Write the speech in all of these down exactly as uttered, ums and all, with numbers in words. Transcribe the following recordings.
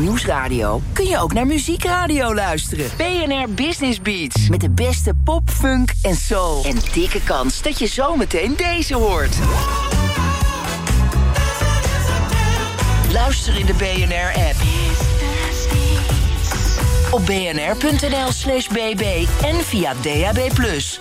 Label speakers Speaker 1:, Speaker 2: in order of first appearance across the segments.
Speaker 1: Nieuwsradio kun je ook naar muziekradio luisteren. B N R Business Beats. Met de beste pop, funk en soul. En dikke kans dat je zometeen deze hoort. Luister in de B N R-app. Op bnr.nl slash bb en via D A B plus.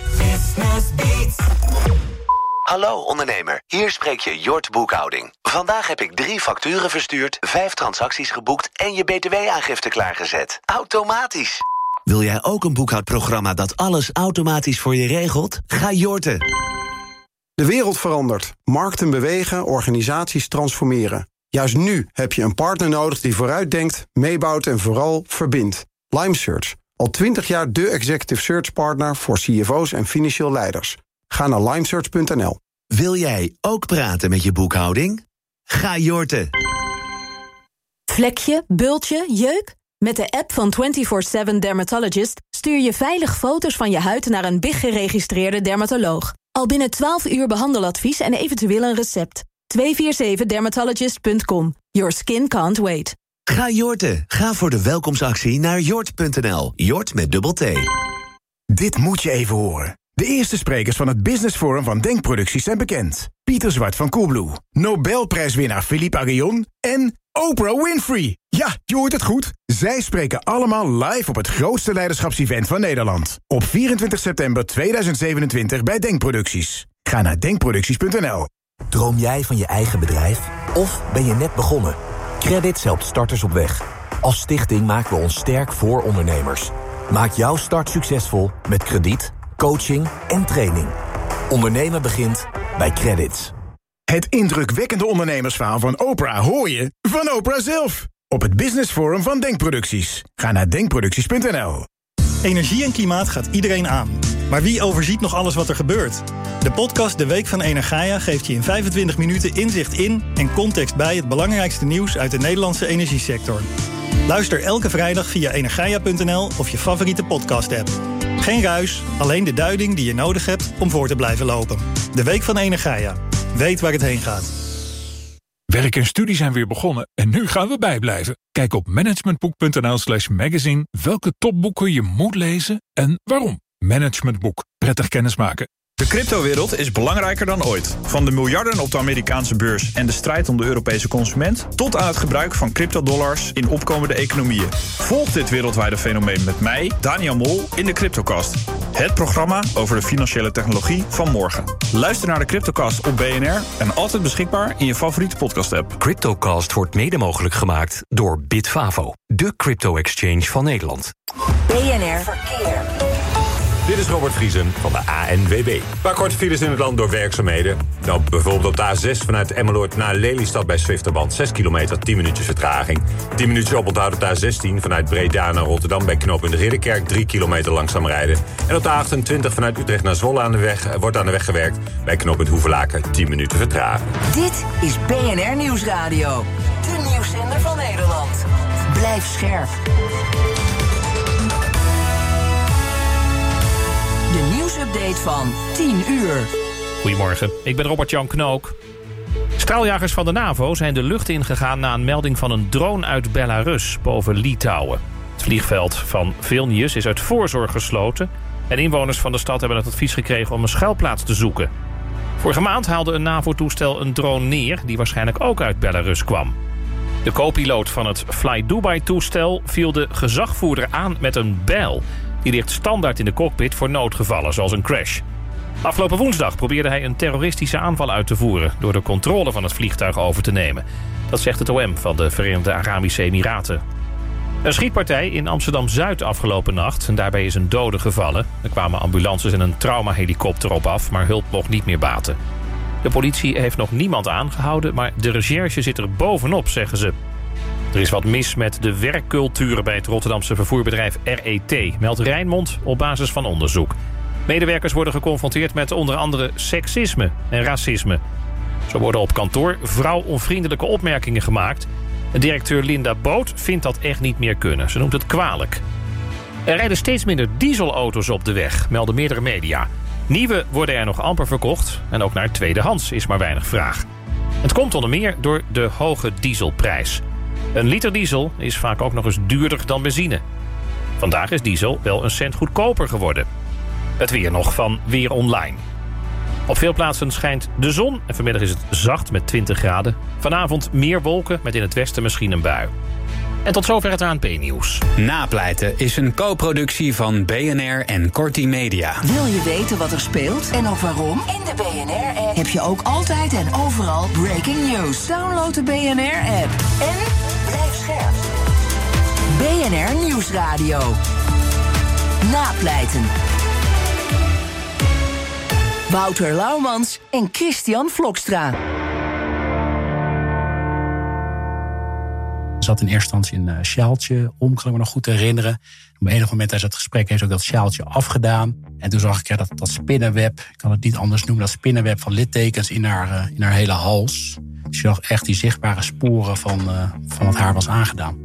Speaker 2: Hallo ondernemer, hier spreek je Jort Boekhouding. Vandaag heb ik drie facturen verstuurd, vijf transacties geboekt en je B T W-aangifte klaargezet. Automatisch. Wil jij ook een boekhoudprogramma dat alles automatisch voor je regelt? Ga Jorten.
Speaker 3: De wereld verandert. Markten bewegen, organisaties transformeren. Juist nu heb je een partner nodig die vooruitdenkt, meebouwt en vooral verbindt. LimeSearch. Al twintig jaar de executive search partner voor C F O's en financieel leiders. Ga naar limesearch punt n l.
Speaker 2: Wil jij ook praten met je boekhouding? Ga Jorten.
Speaker 4: Vlekje, bultje, jeuk? Met de app van vierentwintig zeven Dermatologist stuur je veilig foto's van je huid naar een B I G-geregistreerde dermatoloog. Al binnen twaalf uur behandeladvies en eventueel een recept. twee vier zeven dermatologist punt com. Your skin can't wait.
Speaker 2: Ga Jorten. Ga voor de welkomstactie naar jort punt n l. Jort met dubbel T.
Speaker 5: Dit moet je even horen. De eerste sprekers van het Business Forum van Denkproducties zijn bekend. Pieter Zwart van Coolblue, Nobelprijswinnaar Philippe Aghion en Oprah Winfrey. Ja, je hoort het goed. Zij spreken allemaal live op het grootste leiderschapsevent van Nederland. Op vierentwintig september tweeduizend zevenentwintig bij Denkproducties. Ga naar denkproducties punt n l.
Speaker 6: Droom jij van je eigen bedrijf? Of ben je net begonnen? Credits helpt starters op weg. Als stichting maken we ons sterk voor ondernemers. Maak jouw start succesvol met krediet, coaching en training. Ondernemen begint bij Credits.
Speaker 5: Het indrukwekkende ondernemersverhaal van Oprah hoor je van Oprah zelf. Op het Business Forum van Denkproducties. Ga naar denkproducties punt n l.
Speaker 7: Energie en klimaat gaat iedereen aan. Maar wie overziet nog alles wat er gebeurt? De podcast De Week van Energaia geeft je in vijfentwintig minuten inzicht in en context bij het belangrijkste nieuws uit de Nederlandse energiesector. Luister elke vrijdag via energaia punt n l of je favoriete podcast-app. Geen ruis, alleen de duiding die je nodig hebt om voor te blijven lopen. De Week van Energaia. Weet waar het heen gaat.
Speaker 8: Werk en studie zijn weer begonnen en nu gaan we bijblijven. Kijk op managementboek punt n l slash magazine welke topboeken je moet lezen en waarom. Managementboek. Prettig kennismaken.
Speaker 9: De cryptowereld is belangrijker dan ooit. Van de miljarden op de Amerikaanse beurs en de strijd om de Europese consument tot aan het gebruik van cryptodollars in opkomende economieën. Volg dit wereldwijde fenomeen met mij, Daniel Mol, in de Cryptocast. Het programma over de financiële technologie van morgen. Luister naar de Cryptocast op B N R en altijd beschikbaar in je favoriete podcast-app.
Speaker 10: Cryptocast wordt mede mogelijk gemaakt door Bitfavo, de crypto-exchange van Nederland.
Speaker 1: B N R Verkeer.
Speaker 11: Dit is Robert Vriesen van de A N W B. Een paar korte files in het land door werkzaamheden. Nou, bijvoorbeeld op de A zes vanuit Emmeloord naar Lelystad bij Zwifterband. zes kilometer, tien minuutjes vertraging. tien minuutjes oponthoud op de A zestien vanuit Breda naar Rotterdam bij knooppunt Ridderkerk. drie kilometer langzaam rijden. En op de A achtentwintig vanuit Utrecht naar Zwolle aan de weg, wordt aan de weg gewerkt. Bij knooppunt Hoevelaken, tien minuten vertraging.
Speaker 1: Dit is B N R Nieuwsradio. De nieuwszender van Nederland. Blijf scherp. De nieuwsupdate van tien uur.
Speaker 12: Goedemorgen, ik ben Robert-Jan Knook. Straaljagers van de NAVO zijn de lucht ingegaan na een melding van een drone uit Belarus boven Litouwen. Het vliegveld van Vilnius is uit voorzorg gesloten en inwoners van de stad hebben het advies gekregen om een schuilplaats te zoeken. Vorige maand haalde een NAVO-toestel een drone neer die waarschijnlijk ook uit Belarus kwam. De co-piloot van het Fly Dubai-toestel viel de gezagvoerder aan met een bijl. Die ligt standaard in de cockpit voor noodgevallen, zoals een crash. Afgelopen woensdag probeerde hij een terroristische aanval uit te voeren door de controle van het vliegtuig over te nemen. Dat zegt het O M van de Verenigde Arabische Emiraten. Een schietpartij in Amsterdam-Zuid afgelopen nacht en daarbij is een dode gevallen. Er kwamen ambulances en een traumahelikopter op af, maar hulp mocht niet meer baten. De politie heeft nog niemand aangehouden, maar de recherche zit er bovenop, zeggen ze. Er is wat mis met de werkcultuur bij het Rotterdamse vervoerbedrijf R E T, meldt Rijnmond op basis van onderzoek. Medewerkers worden geconfronteerd met onder andere seksisme en racisme. Zo worden op kantoor vrouwonvriendelijke opmerkingen gemaakt. Directeur Linda Boot vindt dat echt niet meer kunnen. Ze noemt het kwalijk. Er rijden steeds minder dieselauto's op de weg, melden meerdere media. Nieuwe worden er nog amper verkocht en ook naar tweedehands is maar weinig vraag. Het komt onder meer door de hoge dieselprijs. Een liter diesel is vaak ook nog eens duurder dan benzine. Vandaag is diesel wel een cent goedkoper geworden. Het weer nog van Weer Online. Op veel plaatsen schijnt de zon en vanmiddag is het zacht met twintig graden. Vanavond meer wolken met in het westen misschien een bui. En tot zover het A N P-nieuws.
Speaker 13: Napleiten is een co-productie van B N R en Corti Media.
Speaker 1: Wil je weten wat er speelt en ook waarom? In de B N R-app heb je ook altijd en overal breaking news. Download de B N R-app en blijf scherp. B N R Nieuwsradio. Napleiten. Wouter Laumans en Christian Vlokstra.
Speaker 14: Er zat in eerste instantie een uh, sjaaltje om, kan ik me nog goed herinneren. Op enig moment tijdens het gesprek heeft ze ook dat sjaaltje afgedaan. En toen zag ik ja, dat, dat spinnenweb, ik kan het niet anders noemen, dat spinnenweb van littekens in haar, uh, in haar hele hals. Dus je zag echt die zichtbare sporen van, uh, van het haar was aangedaan.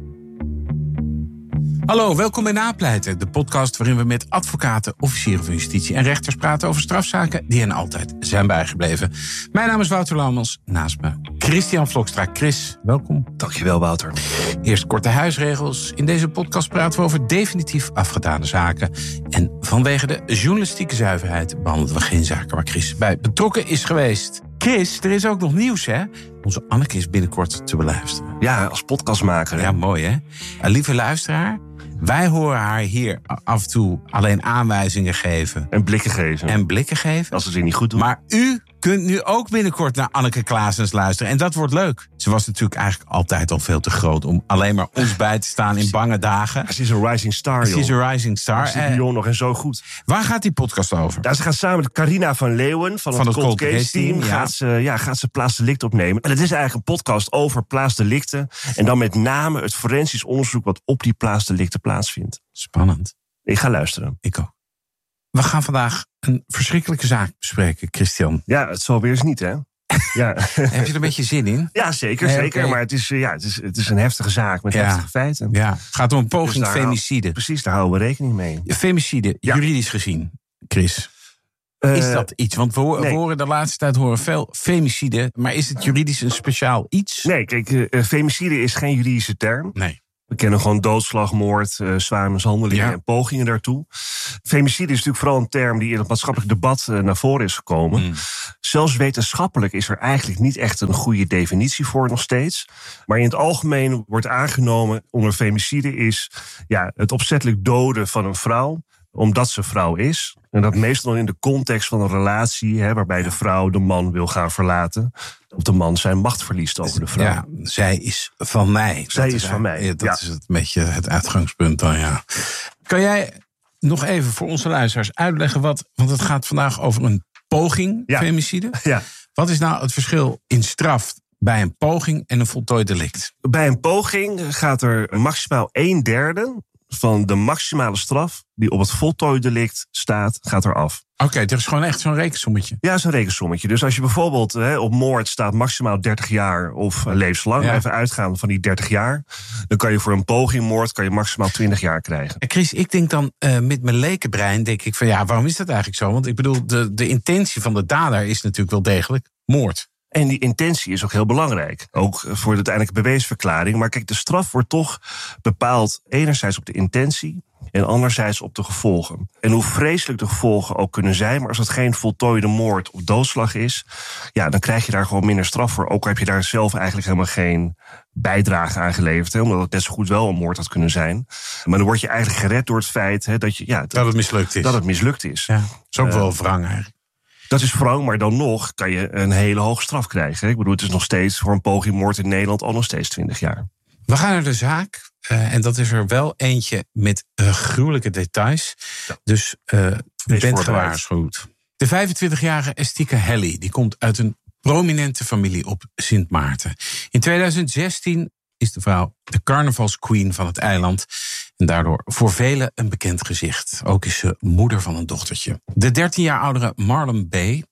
Speaker 15: Hallo, welkom bij Napleiten, de podcast waarin we met advocaten, officieren van justitie en rechters praten over strafzaken die hen altijd zijn bijgebleven. Mijn naam is Wouter Laumans, naast me Christian Vlokstra. Chris, welkom.
Speaker 16: Dankjewel, Wouter.
Speaker 15: Eerst korte huisregels. In deze podcast praten we over definitief afgedane zaken. En vanwege de journalistieke zuiverheid behandelen we geen zaken waar Chris bij betrokken is geweest. Chris, er is ook nog nieuws, hè? Onze Anneke is binnenkort te beluisteren.
Speaker 16: Ja, als podcastmaker. Hè?
Speaker 15: Ja, mooi, hè? Uh, lieve luisteraar, wij horen haar hier af en toe alleen aanwijzingen geven.
Speaker 16: En blikken geven.
Speaker 15: En blikken geven.
Speaker 16: Als ze het niet goed doen.
Speaker 15: Maar u kunt nu ook binnenkort naar Anneke Claessens luisteren. En dat wordt leuk. Ze was natuurlijk eigenlijk altijd al veel te groot om alleen maar ons bij te staan in bange dagen.
Speaker 16: Ze is een rising star, joh.
Speaker 15: Ze is een rising star.
Speaker 16: Ze is jong nog en zo goed.
Speaker 15: Waar gaat die podcast over?
Speaker 16: Daar, ze gaat samen met Carina van Leeuwen van, van het Cold Case, Case Team. Ja. Gaat, ze, ja, gaat ze plaatsdelict opnemen. En het is eigenlijk een podcast over plaatsdelicten. En dan met name het forensisch onderzoek wat op die plaatsdelicten plaatsvindt.
Speaker 15: Spannend.
Speaker 16: Ik ga luisteren.
Speaker 15: Ik ook. We gaan vandaag een verschrikkelijke zaak bespreken, Christian.
Speaker 16: Ja, het zal weer eens niet, hè? Ja.
Speaker 15: Heb je er een beetje zin in?
Speaker 16: Ja, zeker. Nee, zeker. Okay. Maar het is, ja, het, is, het is een heftige zaak met ja. heftige feiten.
Speaker 15: Ja. Het gaat om een poging dus femicide.
Speaker 16: Hou, precies, daar houden we rekening mee.
Speaker 15: Femicide, ja. Juridisch gezien, Chris. Uh, is dat iets? Want we, nee. we horen de laatste tijd horen veel femicide. Maar is het juridisch een speciaal iets?
Speaker 16: Nee, kijk, uh, femicide is geen juridische term.
Speaker 15: Nee.
Speaker 16: We kennen gewoon doodslag, moord, uh, zware mishandelingen ja. en pogingen daartoe. Femicide is natuurlijk vooral een term die in het maatschappelijk debat uh, naar voren is gekomen. Mm. Zelfs wetenschappelijk is er eigenlijk niet echt een goede definitie voor nog steeds. Maar in het algemeen wordt aangenomen onder femicide is ja, het opzettelijk doden van een vrouw omdat ze vrouw is. En dat meestal in de context van een relatie, hè, waarbij de vrouw de man wil gaan verlaten. Of de man zijn macht verliest over de vrouw.
Speaker 15: Ja, zij is van mij.
Speaker 16: Zij
Speaker 15: dat
Speaker 16: is, is van mij.
Speaker 15: Ja, dat
Speaker 16: ja.
Speaker 15: is het beetje het uitgangspunt dan, ja. Kan jij nog even voor onze luisteraars uitleggen wat, want het gaat vandaag over een poging, ja. femicide.
Speaker 16: Ja.
Speaker 15: Wat is nou het verschil in straf bij een poging en een voltooid delict?
Speaker 16: Bij een poging gaat er maximaal een derde van de maximale straf die op het voltooid delict staat, gaat eraf.
Speaker 15: Oké, okay, er is gewoon echt zo'n rekensommetje.
Speaker 16: Ja, zo'n rekensommetje. Dus als je bijvoorbeeld hè, op moord staat maximaal dertig jaar of levenslang, ja. even uitgaan van die dertig jaar, dan kan je voor een pogingmoord kan je maximaal twintig jaar krijgen.
Speaker 15: Chris, ik denk dan uh, met mijn lekenbrein, denk ik van ja, waarom is dat eigenlijk zo? Want ik bedoel, de, de intentie van de dader is natuurlijk wel degelijk moord.
Speaker 16: En die intentie is ook heel belangrijk. Ook voor de uiteindelijke bewijsverklaring. Maar kijk, de straf wordt toch bepaald enerzijds op de intentie en anderzijds op de gevolgen. En hoe vreselijk de gevolgen ook kunnen zijn, maar als het geen voltooide moord of doodslag is, ja, dan krijg je daar gewoon minder straf voor. Ook heb je daar zelf eigenlijk helemaal geen bijdrage aan geleverd, hè, omdat het net zo goed wel een moord had kunnen zijn. Maar dan word je eigenlijk gered door het feit hè, dat, je, ja, dat,
Speaker 15: dat het mislukt is.
Speaker 16: Dat het mislukt is.
Speaker 15: Ja, dat is ook uh, wel wrang eigenlijk.
Speaker 16: Dat is wrang, maar dan nog kan je een hele hoge straf krijgen. Ik bedoel, het is nog steeds voor een pogingmoord in Nederland al nog steeds twintig jaar.
Speaker 15: We gaan naar de zaak. Uh, en dat is er wel eentje met uh, gruwelijke details. Ja. Dus uh, u bent gewaarschuwd. De vijfentwintigjarige Estika Helly die komt uit een prominente familie op Sint Maarten. In tweeduizend zestien is de vrouw de carnavalsqueen van het eiland. En daardoor voor velen een bekend gezicht. Ook is ze moeder van een dochtertje. De dertien jaar oudere Marlon B.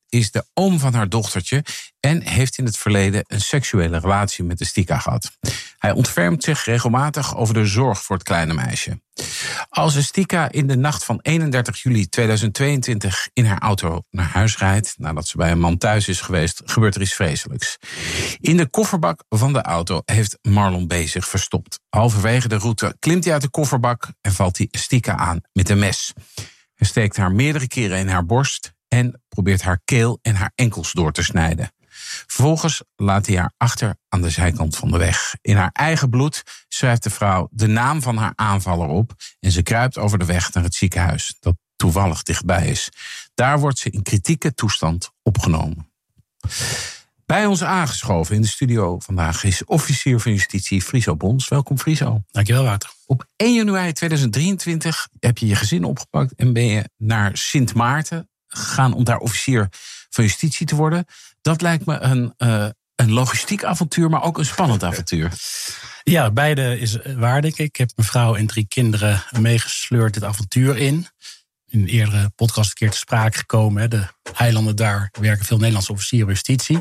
Speaker 15: is de oom van haar dochtertje en heeft in het verleden een seksuele relatie met Estika gehad. Hij ontfermt zich regelmatig over de zorg voor het kleine meisje. Als Estika in de nacht van eenendertig juli tweeduizend tweeëntwintig in haar auto naar huis rijdt, nadat ze bij een man thuis is geweest, gebeurt er iets vreselijks. In de kofferbak van de auto heeft Marlon B. zich verstopt. Halverwege de route klimt hij uit de kofferbak en valt hij Estika aan met een mes. Hij steekt haar meerdere keren in haar borst en probeert haar keel en haar enkels door te snijden. Vervolgens laat hij haar achter aan de zijkant van de weg. In haar eigen bloed schrijft de vrouw de naam van haar aanvaller op en ze kruipt over de weg naar het ziekenhuis, dat toevallig dichtbij is. Daar wordt ze in kritieke toestand opgenomen. Bij ons aangeschoven in de studio vandaag is officier van justitie Friso Bons. Welkom Friso.
Speaker 14: Dankjewel Wouter.
Speaker 15: Op één januari tweeduizend drieëntwintig heb je je gezin opgepakt en ben je naar Sint Maarten gegaan om daar officier van justitie te worden. Dat lijkt me een, uh, een logistiek avontuur, maar ook een spannend avontuur.
Speaker 14: Ja, beide is waar, denk ik. Ik heb mijn vrouw en drie kinderen meegesleurd dit avontuur in. In een eerdere podcast een keer te sprake gekomen. Hè. De eilanden daar werken veel Nederlandse officieren van justitie.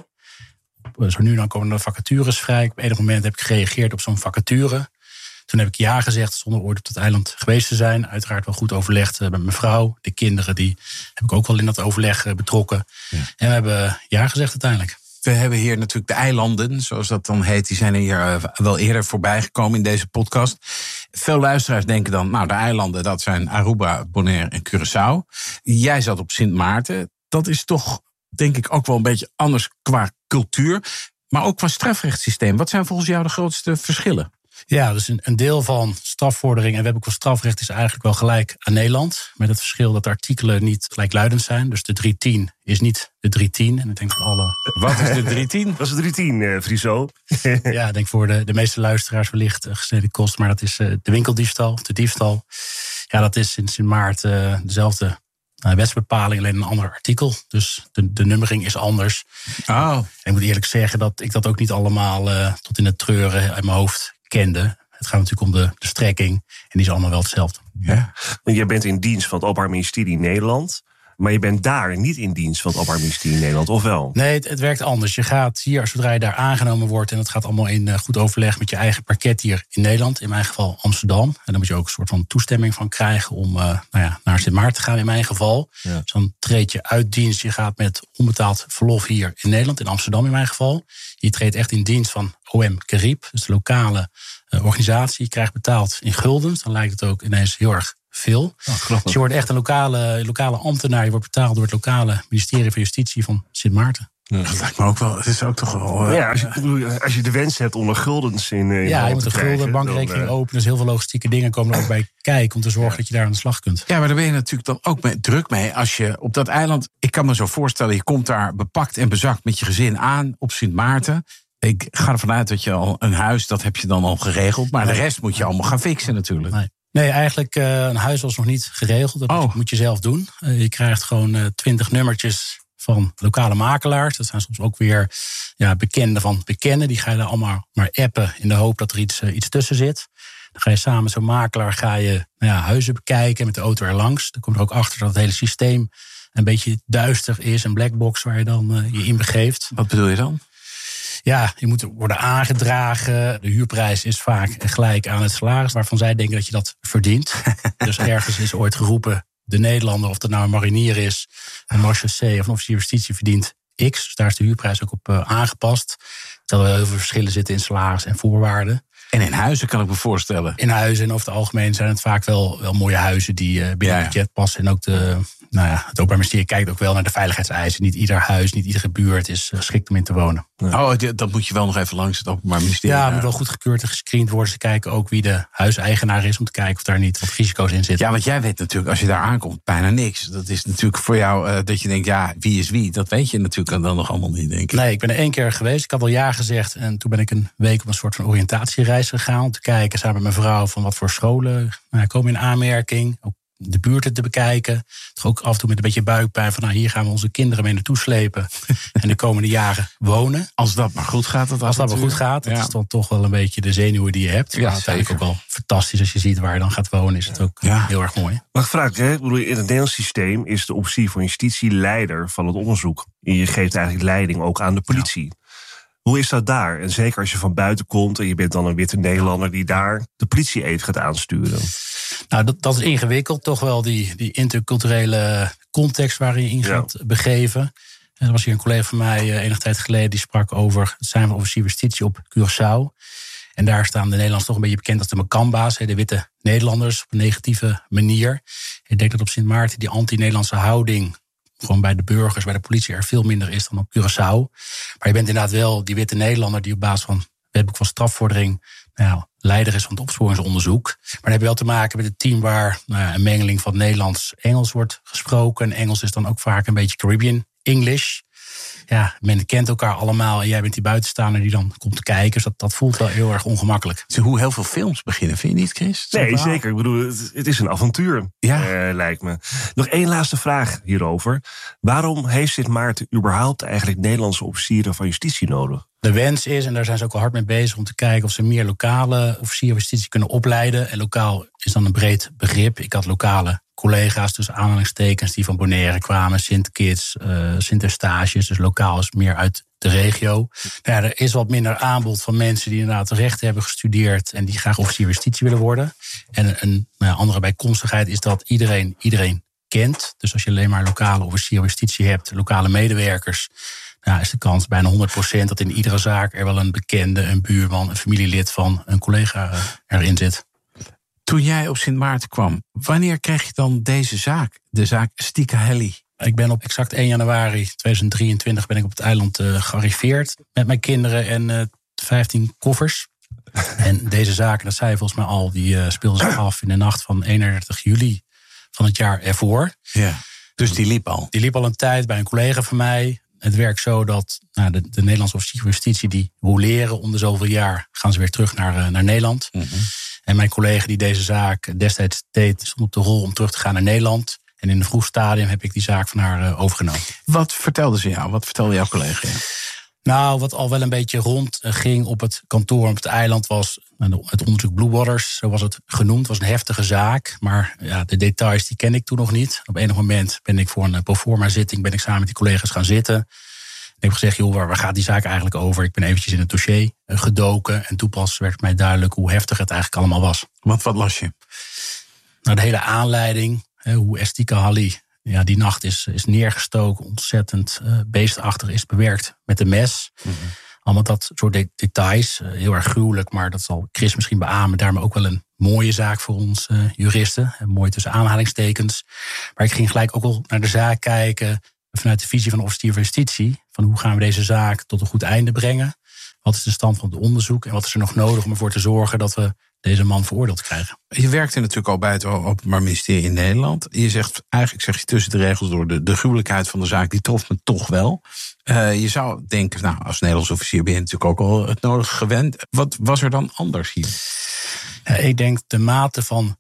Speaker 14: Zo nu dan komen er vacatures vrij. Op enig moment heb ik gereageerd op zo'n vacature. Toen heb ik ja gezegd zonder ooit op dat eiland geweest te zijn. Uiteraard wel goed overlegd met mijn vrouw. De kinderen die heb ik ook wel in dat overleg betrokken. Ja. En we hebben ja gezegd uiteindelijk.
Speaker 15: We hebben hier natuurlijk de eilanden, zoals dat dan heet. Die zijn hier wel eerder voorbij gekomen in deze podcast. Veel luisteraars denken dan, nou de eilanden, dat zijn Aruba, Bonaire en Curaçao. Jij zat op Sint Maarten. Dat is toch, denk ik, ook wel een beetje anders qua cultuur. Maar ook qua strafrechtssysteem. Wat zijn volgens jou de grootste verschillen?
Speaker 14: Ja, dus een, een deel van strafvordering en we hebben ook wel strafrecht is eigenlijk wel gelijk aan Nederland. Met het verschil dat de artikelen niet gelijkluidend zijn. Dus de driehonderdtien is niet de driehonderdtien. En ik denk dat alle...
Speaker 15: Wat is de driehonderdtien?
Speaker 16: Dat is de driehonderdtien, uh, Friso.
Speaker 14: Ja, ik denk voor de, de meeste luisteraars wellicht uh, gesneden kost. Maar dat is uh, de winkeldiefstal, de diefstal. Ja, dat is sinds in maart uh, dezelfde uh, wetsbepaling, alleen een ander artikel. Dus de, de nummering is anders.
Speaker 15: Oh.
Speaker 14: En ik moet eerlijk zeggen dat ik dat ook niet allemaal uh, tot in het treuren uit mijn hoofd kende. Het gaat natuurlijk om de, de strekking. En die is allemaal wel hetzelfde.
Speaker 16: Ja. Je bent in dienst van het Openbaar Ministerie Nederland. Maar je bent daar niet in dienst van het Openbaar Ministerie Nederland, of wel?
Speaker 14: Nee, het, het werkt anders. Je gaat hier, zodra je daar aangenomen wordt... en dat gaat allemaal in uh, goed overleg met je eigen parket hier in Nederland. In mijn geval Amsterdam. En dan moet je ook een soort van toestemming van krijgen... om uh, nou ja, naar Sint Maarten te gaan in mijn geval. Ja. Dus dan treed je uit dienst. Je gaat met onbetaald verlof hier in Nederland, in Amsterdam in mijn geval. Je treedt echt in dienst van O M Carib, dus de lokale uh, organisatie. Je krijgt betaald in guldens. Dan lijkt het ook ineens heel erg veel. Oh, dus je wordt echt een lokale, lokale ambtenaar. Je wordt betaald door het lokale ministerie van Justitie van Sint Maarten.
Speaker 15: Ja, dat lijkt me ook wel. Het is ook toch wel. Uh,
Speaker 16: ja, als je, als je de wens hebt om er guldens in. in
Speaker 14: ja, je moet een gulden bankrekening uh, openen. Dus heel veel logistieke dingen komen er ook bij kijken om te zorgen ja. dat je daar aan de slag kunt.
Speaker 15: Ja, maar daar ben je natuurlijk dan ook mee, druk mee. Als je op dat eiland. Ik kan me zo voorstellen, je komt daar bepakt en bezakt met je gezin aan op Sint Maarten. Ik ga ervan uit dat je al een huis, dat heb je dan al geregeld. Maar nee. de rest moet je allemaal gaan fixen natuurlijk.
Speaker 14: Nee. Nee, eigenlijk uh, een huis was nog niet geregeld. Dat oh. moet je zelf doen. Uh, je krijgt gewoon twintig uh, nummertjes van lokale makelaars. Dat zijn soms ook weer ja, bekenden van bekenden. Die ga je dan allemaal maar appen in de hoop dat er iets, uh, iets tussen zit. Dan ga je samen met zo'n makelaar ga je, nou ja, huizen bekijken met de auto erlangs. Dan kom je er ook achter dat het hele systeem een beetje duister is. Een blackbox waar je dan uh, je in begeeft.
Speaker 15: Wat bedoel je dan?
Speaker 14: Ja, je moet worden aangedragen. De huurprijs is vaak gelijk aan het salaris waarvan zij denken dat je dat verdient. Dus ergens is ooit geroepen, de Nederlander, of dat nou een marinier is, een marechaussee of een officier justitie verdient X. Dus daar is de huurprijs ook op uh, aangepast. Terwijl er heel veel verschillen zitten in salaris en voorwaarden.
Speaker 15: En in huizen kan ik me voorstellen.
Speaker 14: In huizen en over het algemeen zijn het vaak wel, wel mooie huizen die uh, binnen het budget passen. En ook de, nou ja, het Openbaar Ministerie kijkt ook wel naar de veiligheidseisen. Niet ieder huis, niet iedere buurt is geschikt om in te wonen.
Speaker 15: Oh, dat moet je wel nog even langs het Openbaar Ministerie.
Speaker 14: Ja, het moet wel goed gekeurd en gescreend worden. Ze kijken ook wie de huiseigenaar is om te kijken of daar niet wat risico's in zitten.
Speaker 15: Ja, want jij weet natuurlijk, als je daar aankomt, bijna niks. Dat is natuurlijk voor jou uh, dat je denkt, ja, wie is wie? Dat weet je natuurlijk dan nog allemaal niet, denk ik.
Speaker 14: Nee, ik ben er één keer geweest. Ik had al ja gezegd en toen ben ik een week op een soort van oriëntatiereis gegaan om te kijken samen met mijn vrouw van wat voor scholen nou, komen in aanmerking. Ook de buurten te bekijken. Toch ook af en toe met een beetje buikpijn van... nou, hier gaan we onze kinderen mee naartoe slepen. En de komende jaren wonen.
Speaker 15: Als dat maar goed gaat. Dat
Speaker 14: als dat maar goed gaat. Dat ja. is dan toch wel een beetje de zenuwen die je hebt. Ja, maar uiteindelijk zeker. Ook wel fantastisch als je ziet waar je dan gaat wonen. Is het ook ja. heel erg mooi.
Speaker 16: Maar vraag, hè? In het Nederlands systeem is de officier van justitie leider van het onderzoek. En je geeft eigenlijk leiding ook aan de politie. Ja. Hoe is dat daar? En zeker als je van buiten komt en je bent dan een witte Nederlander die daar de politie even gaat aansturen.
Speaker 14: Nou, dat, dat is ingewikkeld. Toch wel die, die interculturele context waarin je in gaat ja. begeven. En er was hier een collega van mij uh, enige tijd geleden die sprak over het zijn van officier justitie op Curaçao. En daar staan de Nederlanders toch een beetje bekend als de Makamba's, de witte Nederlanders, op een negatieve manier. Ik denk dat op Sint Maarten die anti-Nederlandse houding gewoon bij de burgers, bij de politie er veel minder is dan op Curaçao. Maar je bent inderdaad wel die witte Nederlander die op basis van wetboek van strafvordering nou ja, leider is van het opsporingsonderzoek. Maar dan heb je wel te maken met het team waar nou ja, een mengeling van Nederlands-Engels wordt gesproken. En Engels is dan ook vaak een beetje Caribbean English. Ja, men kent elkaar allemaal en jij bent die buitenstaander die dan komt kijken. Dus dat, dat voelt wel heel erg ongemakkelijk.
Speaker 15: Dus hoe heel veel films beginnen, vind je niet, Chris?
Speaker 16: Nee, verhaal? Zeker. Ik bedoel, het, het is een avontuur, ja. uh, lijkt me. Nog één laatste vraag hierover. Waarom heeft Sint Maarten überhaupt eigenlijk Nederlandse officieren van justitie nodig?
Speaker 14: De wens is, en daar zijn ze ook al hard mee bezig, om te kijken of ze meer lokale officieren van justitie kunnen opleiden. En lokaal is dan een breed begrip. Ik had lokale collega's, dus aanhalingstekens, die van Bonaire kwamen, Sint-Kitts, uh, Sint-Eustachius, dus lokaal is meer uit de regio. Nou ja, er is wat minder aanbod van mensen die inderdaad rechten hebben gestudeerd en die graag officier van justitie willen worden. En een nou ja, andere bijkomstigheid is dat iedereen iedereen kent. Dus als je alleen maar lokale officier van justitie hebt, lokale medewerkers, nou, is de kans bijna honderd procent dat in iedere zaak er wel een bekende, een buurman, een familielid van een collega erin zit.
Speaker 15: Toen jij op Sint Maarten kwam, wanneer kreeg je dan deze zaak, de zaak Estika Helly?
Speaker 14: Ik ben op exact één januari tweeduizend drieëntwintig ben ik op het eiland uh, gearriveerd met mijn kinderen en uh, vijftien koffers. En deze zaak, dat zei je volgens mij al, die uh, speelde zich af in de nacht van eenendertig juli van het jaar ervoor.
Speaker 15: Ja, dus die liep al?
Speaker 14: Die liep al een tijd bij een collega van mij. Het werkt zo dat nou, de, de Nederlandse officier van justitie die roleren om de zoveel jaar gaan ze weer terug naar, uh, naar Nederland. Mm-hmm. En mijn collega die deze zaak destijds deed, stond op de rol om terug te gaan naar Nederland. En in een vroeg stadium heb ik die zaak van haar uh, overgenomen.
Speaker 15: Wat vertelde ze jou? Wat vertelde jouw collega?
Speaker 14: Nou, wat al wel een beetje rond ging op het kantoor op het eiland was het onderzoek Blue Waters, zo was het genoemd. Het was een heftige zaak, maar ja, de details die ken ik toen nog niet. Op enig moment ben ik voor een proforma zitting, ben ik samen met die collega's gaan zitten. En ik heb gezegd, joh, waar gaat die zaak eigenlijk over? Ik ben eventjes in het dossier gedoken en toen pas werd mij duidelijk hoe heftig het eigenlijk allemaal was.
Speaker 15: Want wat las je?
Speaker 14: Nou, de hele aanleiding, hoe Estika Helly, ja, die nacht is, is neergestoken, ontzettend uh, beestachtig is bewerkt met een mes. Mm-hmm. Allemaal dat soort de- details, uh, heel erg gruwelijk, maar dat zal Chris misschien beamen. Daarmee ook wel een mooie zaak voor ons uh, juristen. En mooi tussen aanhalingstekens. Maar ik ging gelijk ook al naar de zaak kijken vanuit de visie van de officier van justitie. Van hoe gaan we deze zaak tot een goed einde brengen? Wat is de stand van het onderzoek? En wat is er nog nodig om ervoor te zorgen dat we deze man veroordeeld krijgen?
Speaker 15: Je werkte natuurlijk al bij het Openbaar Ministerie in Nederland. Je zegt, eigenlijk zeg je tussen de regels door, de, de gruwelijkheid van de zaak, die trof me toch wel. Uh, je zou denken, nou, als Nederlands officier ben je natuurlijk ook al het nodige gewend. Wat was er dan anders hier?
Speaker 14: Ja, ik denk de mate van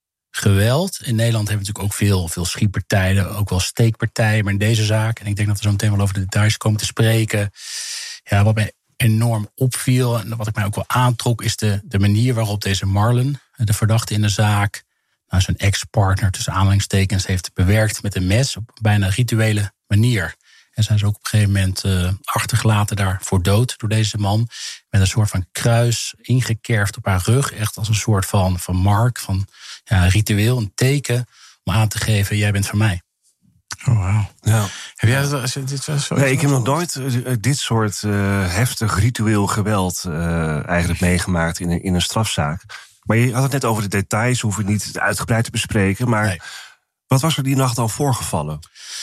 Speaker 14: geweld. In Nederland hebben we natuurlijk ook veel, veel schietpartijen, ook wel steekpartijen. Maar in deze zaak, en ik denk dat we zo meteen wel over de details komen te spreken. Ja, wat mij enorm opviel en wat ik mij ook wel aantrok, is de, de manier waarop deze Marlon, de verdachte in de zaak, nou, zijn ex-partner tussen aanhalingstekens heeft bewerkt met een mes op een bijna rituele manier. En zijn ze ook op een gegeven moment uh, achtergelaten daar voor dood door deze man. Met een soort van kruis ingekerfd op haar rug. Echt als een soort van, van mark, van ja, ritueel, een teken om aan te geven, jij bent van mij.
Speaker 15: Oh, wauw. Ja. Heb jij dat, dit was zo?
Speaker 16: Nee, ik heb nog nooit uh, dit soort uh, heftig ritueel geweld uh, eigenlijk meegemaakt in een, in een strafzaak. Maar je had het net over de details, hoef het niet uitgebreid te bespreken. Maar nee. Wat was er die nacht al voorgevallen?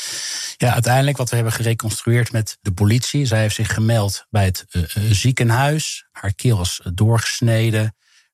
Speaker 14: Ja, uiteindelijk wat we hebben gereconstrueerd met de politie. Zij heeft zich gemeld bij het uh, ziekenhuis. Haar keel was doorgesneden.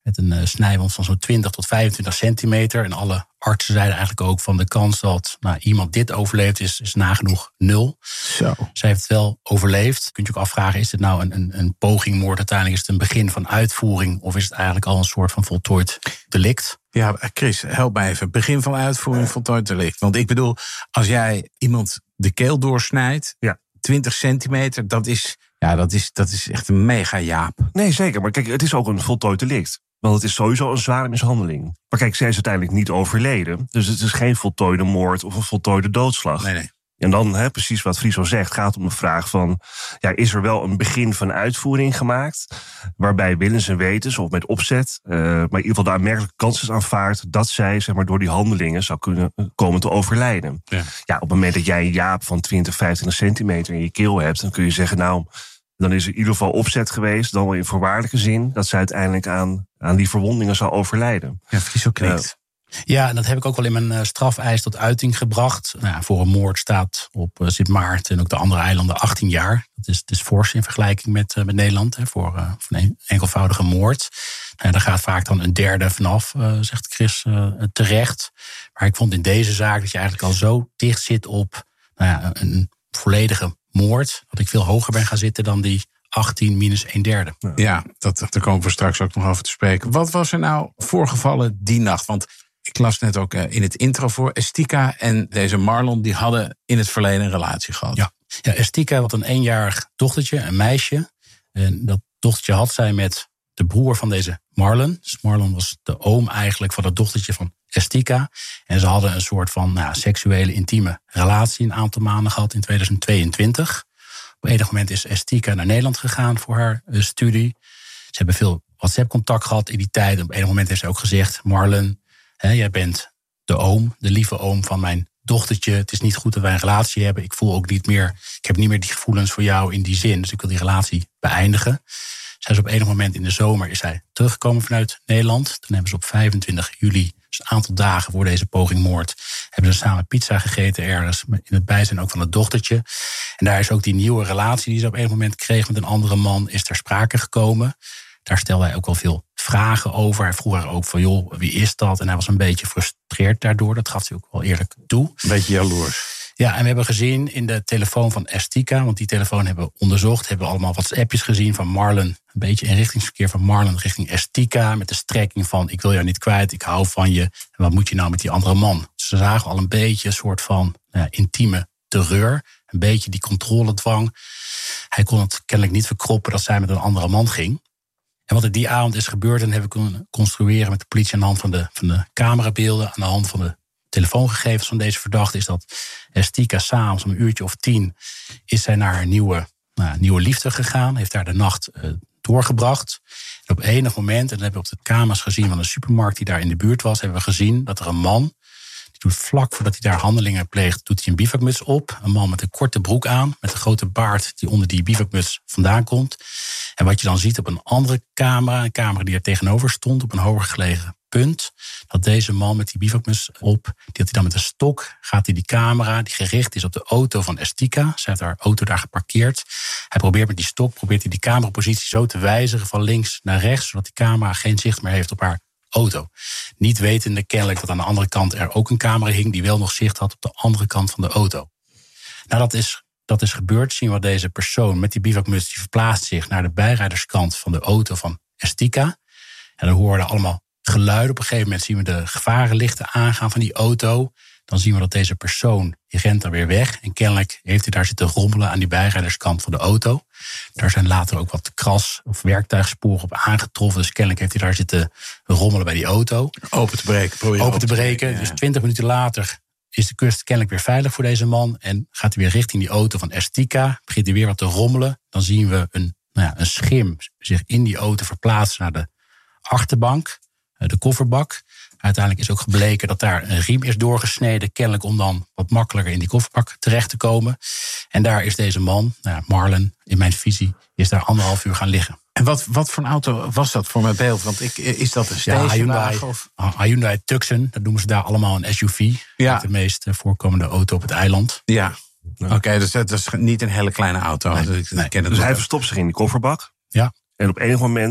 Speaker 14: Met een uh, snijwond van zo'n twintig tot vijfentwintig centimeter. En alle artsen zeiden eigenlijk ook van de kans dat nou, iemand dit overleeft is, is nagenoeg nul.
Speaker 15: Zo.
Speaker 14: Zij heeft het wel overleefd. Kunt je ook afvragen, is dit nou een, een, een pogingmoord? Uiteindelijk is het een begin van uitvoering. Of is het eigenlijk al een soort van voltooid delict?
Speaker 15: Ja, Chris, help mij even. Begin van uitvoering voltooid delict. Want ik bedoel, als jij iemand de keel doorsnijdt,
Speaker 16: ja.
Speaker 15: twintig centimeter, dat is, ja, dat is, dat is echt een mega jaap.
Speaker 16: Nee, zeker. Maar kijk, het is ook een voltooid delict. Want het is sowieso een zware mishandeling. Maar kijk, zij is uiteindelijk niet overleden. Dus het is geen voltooide moord of een voltooide doodslag.
Speaker 15: Nee, nee.
Speaker 16: En dan, hè, precies wat Friso zegt, gaat om de vraag van, ja, is er wel een begin van uitvoering gemaakt, waarbij willens en wetens, of met opzet, uh, maar in ieder geval de aanmerkelijke kans is aanvaard dat zij, zeg maar, door die handelingen zou kunnen komen te overlijden. Ja. Ja, op het moment dat jij een jaap van twintig, vijfentwintig centimeter in je keel hebt, dan kun je zeggen, nou, dan is er in ieder geval opzet geweest, dan wel in voorwaardelijke zin, dat zij uiteindelijk aan, aan die verwondingen zou overlijden.
Speaker 15: Ja, Friso knikt. Uh,
Speaker 14: Ja, en dat heb ik ook wel in mijn uh, strafeis tot uiting gebracht. Nou ja, voor een moord staat op uh, Sint Maarten en ook de andere eilanden achttien jaar. Dat is, dat is fors in vergelijking met, uh, met Nederland, hè, voor, uh, voor een enkelvoudige moord. En daar gaat vaak dan een derde vanaf, uh, zegt Chris uh, terecht. Maar ik vond in deze zaak dat je eigenlijk al zo dicht zit op nou ja, een volledige moord, dat ik veel hoger ben gaan zitten dan die achttien minus een derde.
Speaker 15: Ja, dat, daar komen we straks ook nog over te spreken. Wat was er nou voorgevallen die nacht? Want ik las net ook in het intro voor. Estika en deze Marlon, die hadden in het verleden een relatie gehad.
Speaker 14: Ja, ja, Estika had een eenjarig dochtertje, een meisje. En dat dochtertje had zij met de broer van deze Marlon. Dus Marlon was de oom eigenlijk van het dochtertje van Estika. En ze hadden een soort van nou, seksuele, intieme relatie een aantal maanden gehad in tweeduizend tweeëntwintig. Op enig moment is Estika naar Nederland gegaan voor haar uh, studie. Ze hebben veel WhatsApp-contact gehad in die tijd. Op enig moment heeft ze ook gezegd, Marlon, hè, jij bent de oom, de lieve oom van mijn dochtertje. Het is niet goed dat wij een relatie hebben. Ik voel ook niet meer, ik heb niet meer die gevoelens voor jou in die zin. Dus ik wil die relatie beëindigen. Zij is op enig moment in de zomer is zij teruggekomen vanuit Nederland. Toen hebben ze op vijfentwintig juli, dus een aantal dagen voor deze pogingmoord, hebben ze samen pizza gegeten ergens, in het bijzijn ook van het dochtertje. En daar is ook die nieuwe relatie die ze op enig moment kreeg met een andere man, is ter sprake gekomen. Daar stelde hij ook wel veel vragen over. Hij vroeg haar ook van, joh, wie is dat? En hij was een beetje gefrustreerd daardoor. Dat gaf hij ook wel eerlijk toe.
Speaker 15: Een beetje jaloers.
Speaker 14: Ja, en we hebben gezien in de telefoon van Estika, want die telefoon hebben we onderzocht, hebben we allemaal WhatsAppjes gezien van Marlon, een beetje inrichtingsverkeer van Marlon richting Estika, met de strekking van, ik wil jou niet kwijt, ik hou van je, en wat moet je nou met die andere man? Dus ze zagen al een beetje een soort van nou, intieme terreur, een beetje die controledwang. Hij kon het kennelijk niet verkroppen dat zij met een andere man ging. En wat er die avond is gebeurd, en hebben we kunnen construeren met de politie aan de hand van de, van de camerabeelden, aan de hand van de telefoongegevens van deze verdachte, is dat Estika s'avonds om een uurtje of tien is zij naar haar nieuwe, nou, nieuwe liefde gegaan. Heeft daar de nacht uh, doorgebracht. En op enig moment, en dat hebben we op de camera's gezien van een supermarkt die daar in de buurt was, hebben we gezien dat er een man, die doet vlak voordat hij daar handelingen pleegt, doet hij een bivakmuts op. Een man met een korte broek aan, met een grote baard die onder die bivakmuts vandaan komt. En wat je dan ziet op een andere camera, een camera die er tegenover stond, op een hoger gelegen punt, dat deze man met die bivakmuts op, die had hij dan met een stok, gaat hij die camera, die gericht is op de auto van Estika. Zij heeft haar auto daar geparkeerd. Hij probeert met die stok, probeert hij die camerapositie zo te wijzigen van links naar rechts, zodat die camera geen zicht meer heeft op haar auto. Niet wetende kennelijk dat aan de andere kant er ook een camera hing die wel nog zicht had op de andere kant van de auto. Nou, dat is, dat is gebeurd. Zien we deze persoon met die bivakmuts, die verplaatst zich naar de bijrijderskant van de auto van Estika. En dan horen we allemaal geluiden. Op een gegeven moment zien we de gevarenlichten aangaan van die auto. Dan zien we dat deze persoon, die rent dan weer weg. En kennelijk heeft hij daar zitten rommelen aan die bijrijderskant van de auto. Daar zijn later ook wat kras- of werktuigsporen op aangetroffen. Dus kennelijk heeft hij daar zitten rommelen bij die auto.
Speaker 15: Open te breken.
Speaker 14: Open, open te breken. breken. Ja. Dus twintig minuten later is de kust kennelijk weer veilig voor deze man. En gaat hij weer richting die auto van Estika. Begint hij weer wat te rommelen. Dan zien we een, nou ja, een schim zich in die auto verplaatsen naar de achterbank. De kofferbak. Uiteindelijk is ook gebleken dat daar een riem is doorgesneden. Kennelijk om dan wat makkelijker in die kofferbak terecht te komen. En daar is deze man, nou ja, Marlon, in mijn visie, is daar anderhalf uur gaan liggen.
Speaker 15: En wat, wat voor een auto was dat voor mijn beeld? Want ik, is dat een stationwagen?
Speaker 14: Ja, Hyundai, Hyundai Tucson, dat noemen ze daar allemaal een S U V. Ja. De meest voorkomende auto op het eiland.
Speaker 15: Ja, ja. Oké, okay, dus dat is niet een hele kleine auto.
Speaker 16: Nee,
Speaker 15: dus ik
Speaker 16: nee.
Speaker 15: ken het
Speaker 16: dus
Speaker 15: ook.
Speaker 16: Hij verstopt zich in die kofferbak.
Speaker 14: Ja.
Speaker 16: En op enig moment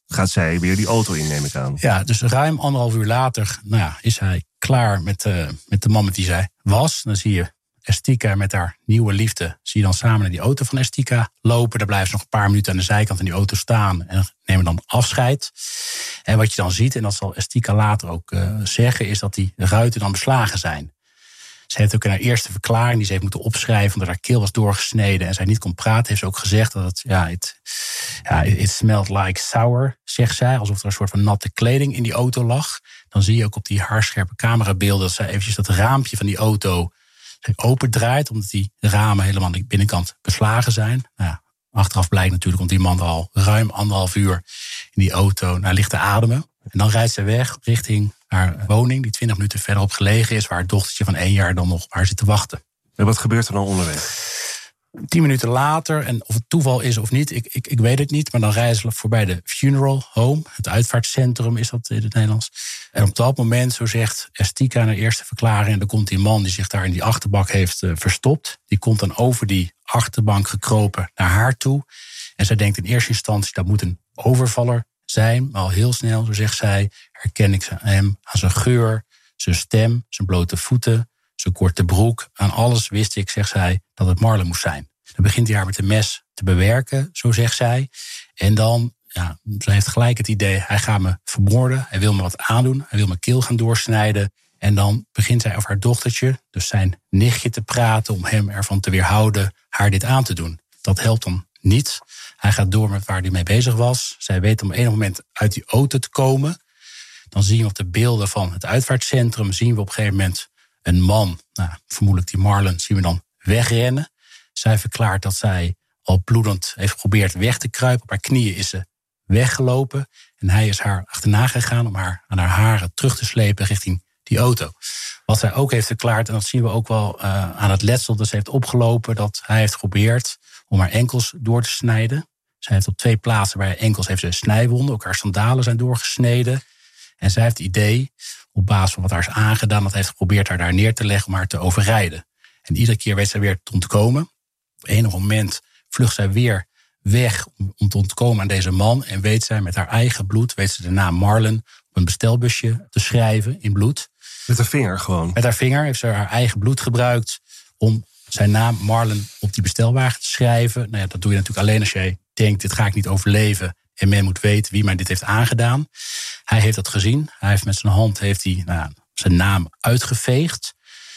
Speaker 16: gaat zij weer die auto in, neem ik aan.
Speaker 14: Ja, dus ruim anderhalf uur later nou ja, is hij klaar met, uh, met de man met wie zij was. Dan zie je Estika met haar nieuwe liefde. Zie je dan samen naar die auto van Estika lopen. Daar blijven ze nog een paar minuten aan de zijkant van die auto staan. En nemen dan afscheid. En wat je dan ziet, en dat zal Estika later ook uh, zeggen, is dat die ruiten dan beslagen zijn. Ze heeft ook in haar eerste verklaring, die ze heeft moeten opschrijven, omdat haar keel was doorgesneden en zij niet kon praten, heeft ze ook gezegd dat het, ja, it, ja, it smelled like sour, zegt zij, alsof er een soort van natte kleding in die auto lag. Dan zie je ook op die haarscherpe camerabeelden dat zij eventjes dat raampje van die auto opendraait, omdat die ramen helemaal aan de binnenkant beslagen zijn. Nou ja, achteraf blijkt natuurlijk, want die man al ruim anderhalf uur in die auto naar ligt te ademen. En dan rijdt ze weg richting haar woning, die twintig minuten verderop gelegen is, waar haar dochtertje van één jaar dan nog op haar zit te wachten.
Speaker 16: En wat gebeurt er dan onderweg?
Speaker 14: Tien minuten later, en of het toeval is of niet, ik, ik, ik weet het niet, maar dan rijden ze voorbij de funeral home, het uitvaartcentrum is dat in het Nederlands. En op dat moment, zo zegt Estika in haar eerste verklaring, en dan komt die man die zich daar in die achterbak heeft uh, verstopt, die komt dan over die achterbank gekropen naar haar toe. En zij denkt in eerste instantie, dat moet een overvaller zijn, maar al heel snel, zo zegt zij, herken ik hem aan zijn geur, zijn stem, zijn blote voeten, zijn korte broek. Aan alles wist ik, zegt zij, dat het Marlon moest zijn. Dan begint hij haar met een mes te bewerken, zo zegt zij. En dan, ja, ze heeft gelijk het idee, hij gaat me vermoorden, hij wil me wat aandoen, hij wil mijn keel gaan doorsnijden. En dan begint zij over haar dochtertje, dus zijn nichtje, te praten om hem ervan te weerhouden haar dit aan te doen. Dat helpt dan niet. Hij gaat door met waar hij mee bezig was. Zij weet op een moment uit die auto te komen. Dan zien we op de beelden van het uitvaartcentrum, zien we op een gegeven moment een man, nou, vermoedelijk die Marlon, zien we dan wegrennen. Zij verklaart dat zij al bloedend heeft geprobeerd weg te kruipen. Op haar knieën is ze weggelopen. En hij is haar achterna gegaan om haar aan haar haren terug te slepen richting die auto. Wat zij ook heeft verklaard, en dat zien we ook wel uh, aan het letsel dat ze heeft opgelopen, dat hij heeft geprobeerd om haar enkels door te snijden. Zij heeft op twee plaatsen bij haar enkels heeft ze snijwonden. Ook haar sandalen zijn doorgesneden. En zij heeft het idee, op basis van wat haar is aangedaan, dat hij heeft geprobeerd haar daar neer te leggen om haar te overrijden. En iedere keer weet zij weer te ontkomen. Op enig moment vlucht zij weer weg om te ontkomen aan deze man. En weet zij met haar eigen bloed, weet ze de naam Marlon op een bestelbusje te schrijven in bloed.
Speaker 16: Met haar vinger gewoon?
Speaker 14: Met haar vinger heeft ze haar eigen bloed gebruikt om zijn naam Marlon op die bestelwagen te schrijven. Nou ja, dat doe je natuurlijk alleen als jij denkt, dit ga ik niet overleven. En men moet weten wie mij dit heeft aangedaan. Hij heeft dat gezien. Hij heeft met zijn hand heeft hij, nou, zijn naam uitgeveegd.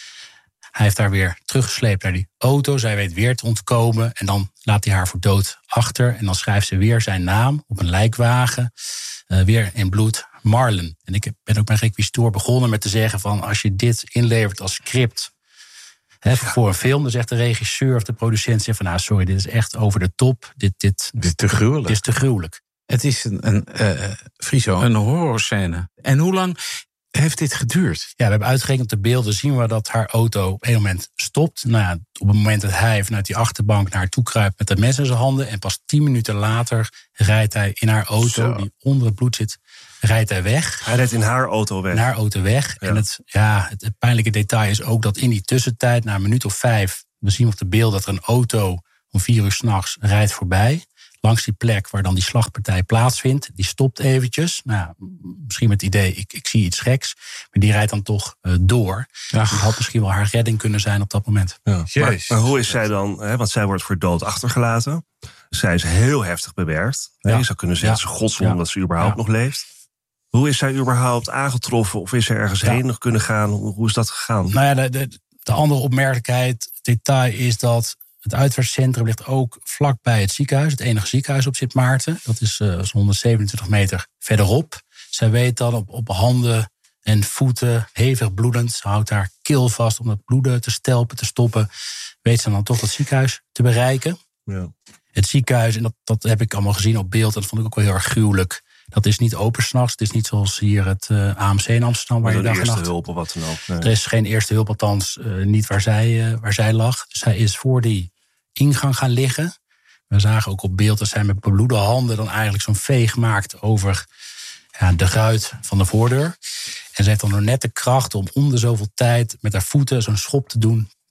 Speaker 14: Hij heeft haar weer teruggesleept naar die auto. Zij weet weer te ontkomen. En dan laat hij haar voor dood achter. En dan schrijft ze weer zijn naam op een lijkwagen. Uh, weer in bloed, Marlon. En ik ben ook mijn requisitor begonnen met te zeggen van, als je dit inlevert als script, He, voor een film, dan zegt de regisseur of de producent zegt van, nou sorry, dit is echt over de top. Dit, dit,
Speaker 15: dit is te gruwelijk.
Speaker 14: Dit is te gruwelijk.
Speaker 15: Het is een, een uh, Friso, een horrorscène. En hoe lang heeft dit geduurd?
Speaker 14: Ja, we hebben uitgerekend op de beelden, zien we dat haar auto op een moment stopt. Nou ja, op het moment dat hij vanuit die achterbank naar haar toe kruipt met het mes in zijn handen. En pas tien minuten later rijdt hij in haar auto, Zo. die onder het bloed zit, rijdt hij weg.
Speaker 16: Hij rijdt in haar auto weg.
Speaker 14: In haar auto weg. Ja. En het, ja, het, het pijnlijke detail is ook dat in die tussentijd, na een minuut of vijf, we zien op de beeld dat er een auto om vier uur 's nachts rijdt voorbij. Langs die plek waar dan die slagpartij plaatsvindt. Die stopt eventjes. Nou, misschien met het idee, ik, ik zie iets geks. Maar die rijdt dan toch uh, door. Dus die had misschien wel haar redding kunnen zijn op dat moment.
Speaker 16: Ja. Maar, maar hoe is zij dan, hè, want zij wordt voor dood achtergelaten. Zij is heel heftig bewerkt. Ja. Je zou kunnen zeggen, ja. godswonder ja. dat ze überhaupt ja. nog leeft. Hoe is zij überhaupt aangetroffen? Of is zij ergens ja. heen nog kunnen gaan? Hoe, hoe is dat gegaan?
Speaker 14: Nou ja, de, de, de andere opmerkelijkheid, detail is dat het uitvaartcentrum ligt ook vlakbij het ziekenhuis. Het enige ziekenhuis op Sint Maarten. Dat is uh, honderdzevenentwintig meter verderop. Zij weet dan op, op handen en voeten, hevig bloedend. Ze houdt haar keel vast om dat bloeden te stelpen, te stoppen. Weet ze dan toch dat ziekenhuis te bereiken.
Speaker 16: Ja.
Speaker 14: Het ziekenhuis, en dat, dat heb ik allemaal gezien op beeld. Dat vond ik ook wel heel erg gruwelijk. Dat is niet open 's nachts. Het is niet zoals hier het uh, A M C in Amsterdam. Waar je dag en nacht.
Speaker 16: Eerste hulp of wat dan ook. Nee.
Speaker 14: Er is geen eerste hulp, althans uh, niet waar zij, uh, waar zij lag. Dus zij is voor die ingang gaan liggen. We zagen ook op beeld dat zij met bebloede handen dan eigenlijk zo'n veeg maakt over ja, de ruit van de voordeur. En zij heeft dan nog net de kracht om om de zoveel tijd met haar voeten zo'n schop te doen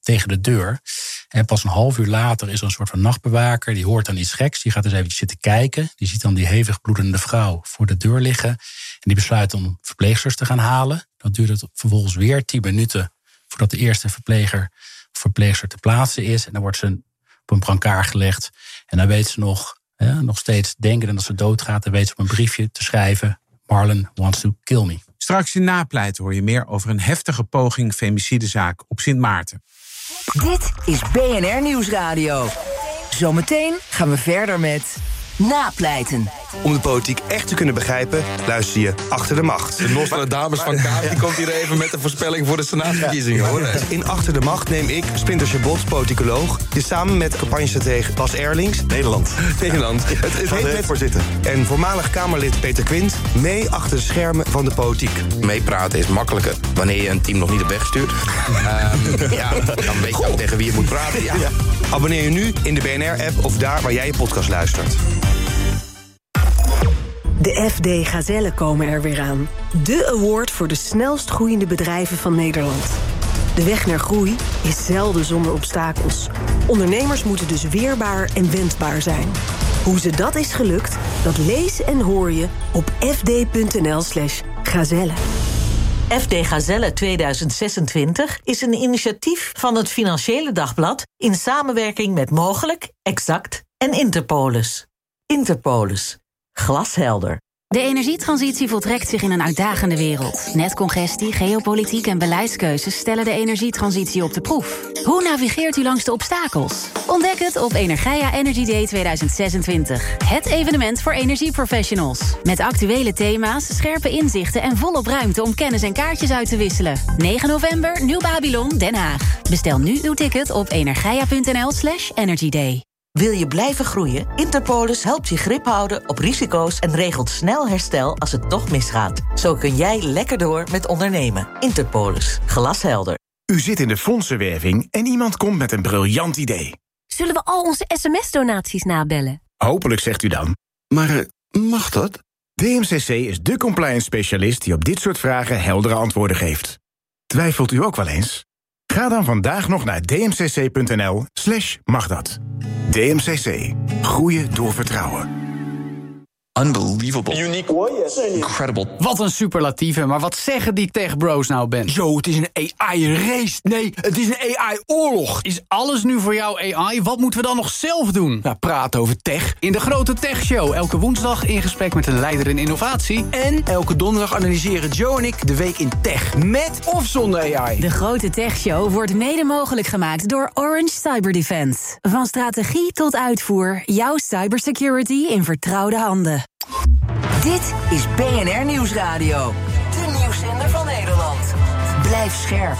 Speaker 14: tegen de deur. En pas een half uur later is er een soort van nachtbewaker. Die hoort dan iets geks. Die gaat dus eventjes zitten kijken. Die ziet dan die hevig bloedende vrouw voor de deur liggen. En die besluit om verpleegsters te gaan halen. Dan duurt het vervolgens weer tien minuten voordat de eerste verpleger of verpleegster te plaatsen is. En dan wordt ze op een brancard gelegd. En dan weet ze nog, ja, nog steeds denken dat ze doodgaat. Dan weet ze op een briefje te schrijven: Marlon wants to kill me.
Speaker 15: Straks in Napleiten hoor je meer over een heftige poging femicidezaak op Sint Maarten.
Speaker 1: Dit is B N R Nieuwsradio. Zometeen gaan we verder met Napleiten.
Speaker 17: Om de politiek echt te kunnen begrijpen, luister je Achter de Macht.
Speaker 18: De los van de dames van Kaap, die komt hier even met de voorspelling voor de senaatsverkiezingen, hoor.
Speaker 17: In Achter de Macht neem ik, Splinter Chabot, politicoloog, dit samen met campagnestratege Bas Erlings, Nederland. Nederland. Het, het heet met voorzitter. En voormalig Kamerlid Peter Quint mee achter de schermen van de politiek.
Speaker 18: Meepraten is makkelijker wanneer je een team nog niet op weg stuurt. um, ja, dan weet je ook tegen wie je moet praten. Ja.
Speaker 17: Ja. Abonneer je nu in de B N R-app of daar waar jij je podcast luistert.
Speaker 19: De F D Gazellen komen er weer aan. De award voor de snelst groeiende bedrijven van Nederland. De weg naar groei is zelden zonder obstakels. Ondernemers moeten dus weerbaar en wendbaar zijn. Hoe ze dat is gelukt, dat lees en hoor je op fd.nl slash gazelle.
Speaker 20: F D Gazelle tweeduizend zesentwintig is een initiatief van het Financiële Dagblad in samenwerking met Mogelijk, Exact en Interpolis. Interpolis. Glashelder.
Speaker 21: De energietransitie voltrekt zich in een uitdagende wereld. Netcongestie, geopolitiek en beleidskeuzes stellen de energietransitie op de proef. Hoe navigeert u langs de obstakels? Ontdek het op Energia Energy Day tweeduizend zesentwintig. Het evenement voor energieprofessionals. Met actuele thema's, scherpe inzichten en volop ruimte om kennis en kaartjes uit te wisselen. negen november, Nieuw Babylon, Den Haag. Bestel nu uw ticket op energia.nl slash energyday.
Speaker 20: Wil je blijven groeien? Interpolis helpt je grip houden op risico's en regelt snel herstel als het toch misgaat. Zo kun jij lekker door met ondernemen. Interpolis. Glashelder.
Speaker 5: U zit in de fondsenwerving en iemand komt met een briljant idee.
Speaker 22: Zullen we al onze sms-donaties nabellen?
Speaker 5: Hopelijk, zegt u dan. Maar uh, mag dat? D M C C is de compliance specialist die op dit soort vragen heldere antwoorden geeft. Twijfelt u ook wel eens? Ga dan vandaag nog naar dmcc.nl slash mag dat. D M C C. Groeien door vertrouwen.
Speaker 23: Unbelievable. Unique. Incredible.
Speaker 24: Wat een superlatieve, maar wat zeggen die tech-bros nou, Ben?
Speaker 23: Yo, het is een A I-race. Nee, het is een A I-oorlog.
Speaker 24: Is alles nu voor jou A I? Wat moeten we dan nog zelf doen?
Speaker 23: Ja, praten over tech.
Speaker 24: In de Grote Tech Show, elke woensdag in gesprek met een leider in innovatie.
Speaker 23: En elke donderdag analyseren Joe en ik de week in tech. Met of zonder A I.
Speaker 21: De Grote Tech Show wordt mede mogelijk gemaakt door Orange Cyber Defense. Van strategie tot uitvoer, jouw cybersecurity in vertrouwde handen.
Speaker 1: Dit is B N R Nieuwsradio. De nieuwszender van Nederland. Blijf scherp.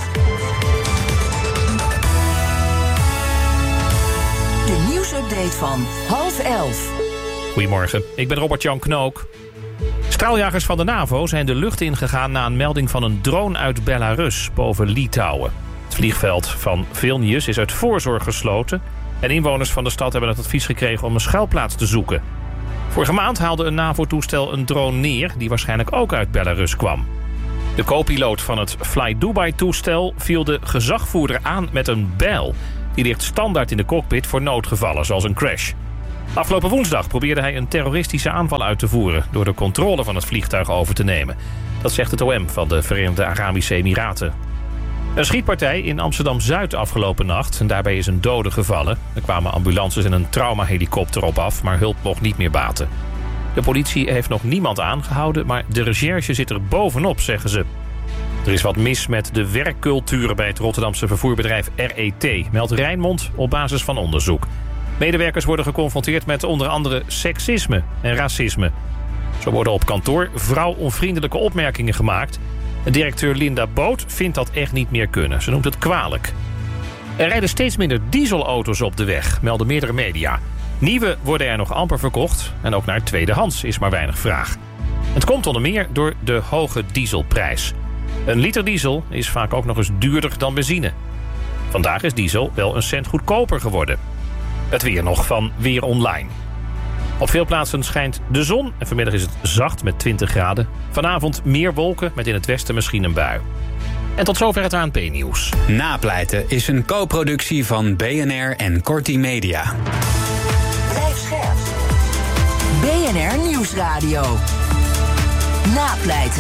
Speaker 1: De nieuwsupdate van half elf.
Speaker 12: Goedemorgen, ik ben Robert-Jan Knook. Straaljagers van de NAVO zijn de lucht ingegaan na een melding van een drone uit Belarus boven Litouwen. Het vliegveld van Vilnius is uit voorzorg gesloten en inwoners van de stad hebben het advies gekregen om een schuilplaats te zoeken. Vorige maand haalde een NAVO-toestel een drone neer die waarschijnlijk ook uit Belarus kwam. De co-piloot van het Fly Dubai-toestel viel de gezagvoerder aan met een bijl. Die ligt standaard in de cockpit voor noodgevallen, zoals een crash. Afgelopen woensdag probeerde hij een terroristische aanval uit te voeren door de controle van het vliegtuig over te nemen. Dat zegt het O M van de Verenigde Arabische Emiraten. Een schietpartij in Amsterdam-Zuid afgelopen nacht en daarbij is een dode gevallen. Er kwamen ambulances en een traumahelikopter op af, maar hulp mocht niet meer baten. De politie heeft nog niemand aangehouden, maar de recherche zit er bovenop, zeggen ze. Er is wat mis met de werkcultuur bij het Rotterdamse vervoerbedrijf R E T, meldt Rijnmond op basis van onderzoek. Medewerkers worden geconfronteerd met onder andere seksisme en racisme. Zo worden op kantoor vrouwonvriendelijke opmerkingen gemaakt. En directeur Linda Boot vindt dat echt niet meer kunnen. Ze noemt het kwalijk. Er rijden steeds minder dieselauto's op de weg, melden meerdere media. Nieuwe worden er nog amper verkocht en ook naar tweedehands is maar weinig vraag. Het komt onder meer door de hoge dieselprijs. Een liter diesel is vaak ook nog eens duurder dan benzine. Vandaag is diesel wel een cent goedkoper geworden. Het weer nog van Weer Online. Op veel plaatsen schijnt de zon en vanmiddag is het zacht met twintig graden. Vanavond meer wolken met in het westen misschien een bui. En tot zover het A N P-nieuws.
Speaker 13: Napleiten is een co-productie van B N R en Corti Media.
Speaker 1: Blijf scherp. B N R Nieuwsradio. Napleiten.